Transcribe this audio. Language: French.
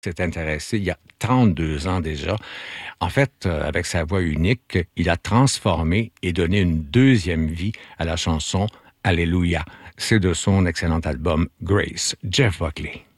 s'est intéressé il y a 32 ans déjà. En fait, avec sa voix unique, il a transformé et donné une deuxième vie à la chanson Alléluia. C'est de son excellent album Grace, Jeff Buckley.